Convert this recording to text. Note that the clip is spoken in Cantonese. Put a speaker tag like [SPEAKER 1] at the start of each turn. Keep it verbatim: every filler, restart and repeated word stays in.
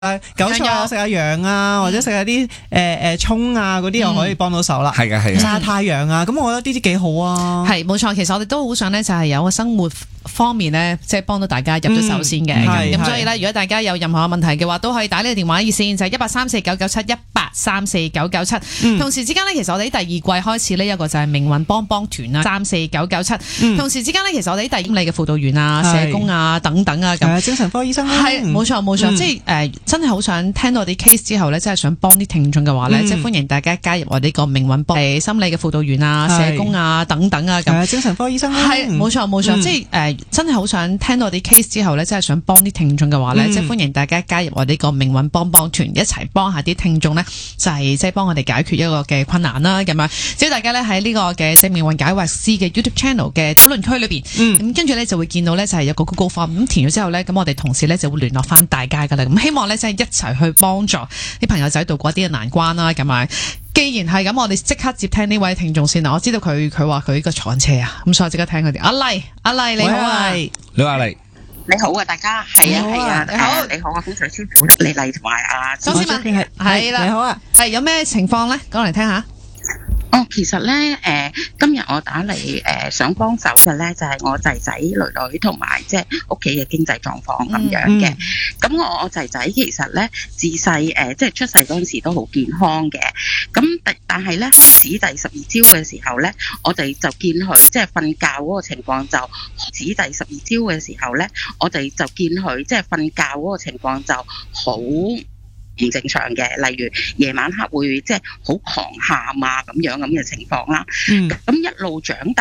[SPEAKER 1] 啊韭菜啊，食下羊啊，或者食下啲誒誒葱啊嗰啲又可以幫到手啦。
[SPEAKER 2] 係嘅係嘅。
[SPEAKER 1] 曬下太陽啊，咁我覺得呢啲幾好啊。
[SPEAKER 3] 係冇錯，其實我哋都好想咧，就係有個生活方面咧，即係幫到大家入咗手先嘅。咁、嗯、所以咧，如果大家有任何問題嘅話，都可以打呢個電話熱線，就係一八三四九九七一八三四九九七。同時之間咧，其實我哋喺第二季開始呢一個就係命運幫幫團啦，三四九九七。同時之間咧，其實我哋喺第五例嘅輔導員啊、社工啊等等啊咁，
[SPEAKER 1] 精神科醫生
[SPEAKER 3] 係冇錯冇錯，即係誒、呃、真係好想聽到我哋 case 之後咧，真係想幫啲聽眾嘅話咧，嗯、即係歡迎大家加入我哋呢個命運幫誒心理嘅輔導員啊、社工啊等等啊咁，
[SPEAKER 1] 精神科醫生
[SPEAKER 3] 係冇錯冇錯，即係誒、呃、真係好想聽到我哋 case 之後咧，真係想幫啲聽眾嘅話咧，嗯、即係歡迎大家加入我哋呢個命運幫幫團，一齊幫下啲聽眾咧，就係即係幫我哋解決一個嘅困難啦咁樣。只要大家咧喺呢個嘅即係命運解惑師嘅 YouTube channel 嘅討論區裏邊，咁跟住咧就會見到咧就係有個 Google Form，咁填咗之後咧，咁我哋同事咧就會聯絡翻大家噶啦。咁希望咧即係一齊去幫助啲朋友仔渡過一啲嘅難關啦。咁啊，既然係咁，我哋即刻接聽呢位聽眾先啦。我知道佢佢話佢個坐緊車啊，咁所以即刻聽佢哋。阿麗阿麗你好啊，
[SPEAKER 2] 你好阿麗。
[SPEAKER 4] 你好啊，大家係啊係啊，你好你好啊，非常之歡迎你嚟同埋啊，
[SPEAKER 3] 莊思敏係係啦，
[SPEAKER 1] 你好啊，
[SPEAKER 3] 係有咩情況咧？講嚟聽下。
[SPEAKER 4] 哦，其實咧，誒、呃，今日我打嚟，誒、呃，想幫手嘅咧，就係、是、我仔仔、女女同埋即係屋企嘅經濟狀況咁樣嘅。咁、嗯嗯、我我仔仔其實咧自細，誒、呃，即係出世嗰陣時都好健康嘅。咁但但係咧，指第十二朝嘅時候咧，我哋就見佢即係瞓覺嗰個情況就指第十二朝嘅時候咧，我哋就見佢即係瞓覺嗰個情況就好唔正常嘅，例如夜晚黑會即係好狂喊啊咁樣咁嘅情況啦。咁、嗯、一路長大。